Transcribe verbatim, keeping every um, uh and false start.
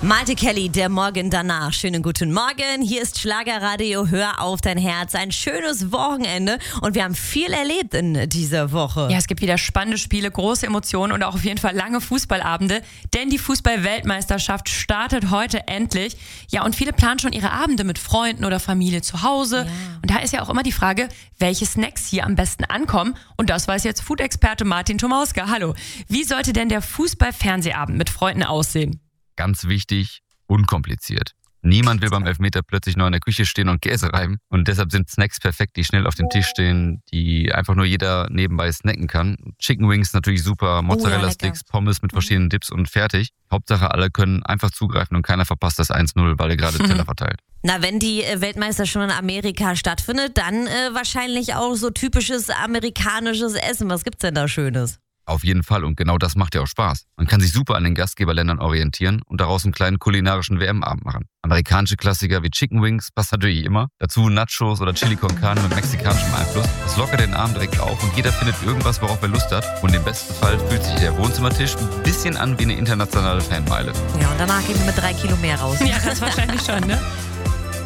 Malte Kelly, der Morgen danach. Schönen guten Morgen. Hier ist Schlagerradio. Hör auf dein Herz. Ein schönes Wochenende und wir haben viel erlebt in dieser Woche. Ja, es gibt wieder spannende Spiele, große Emotionen und auch auf jeden Fall lange Fußballabende, denn die Fußball-Weltmeisterschaft startet heute endlich. Ja, und viele planen schon ihre Abende mit Freunden oder Familie zu Hause. Ja. Und da ist ja auch immer die Frage, welche Snacks hier am besten ankommen. Und das weiß jetzt Food-Experte Martin Tomauska. Hallo. Wie sollte denn der Fußball-Fernsehabend mit Freunden aussehen? Ganz wichtig, unkompliziert. Niemand will beim Elfmeter plötzlich noch in der Küche stehen und Käse reiben. Und deshalb sind Snacks perfekt, die schnell auf dem Tisch stehen, die einfach nur jeder nebenbei snacken kann. Chicken Wings natürlich super, Mozzarella-Sticks, oh ja, Pommes mit verschiedenen Dips und fertig. Hauptsache, alle können einfach zugreifen und keiner verpasst das eins null, weil er gerade Teller verteilt. Na, wenn die Weltmeister schon in Amerika stattfindet, dann äh, wahrscheinlich auch so typisches amerikanisches Essen. Was gibt's denn da Schönes? Auf jeden Fall, und genau das macht ja auch Spaß. Man kann sich super an den Gastgeberländern orientieren und daraus einen kleinen kulinarischen W M-Abend machen. Amerikanische Klassiker wie Chicken Wings passt natürlich immer. Dazu Nachos oder Chili con Carne mit mexikanischem Einfluss. Das lockert den Abend direkt auf und jeder findet irgendwas, worauf er Lust hat. Und im besten Fall fühlt sich der Wohnzimmertisch ein bisschen an wie eine internationale Fanmeile. Ja, und danach gehen wir mit drei Kilo mehr raus. Ja, das wahrscheinlich schon, ne?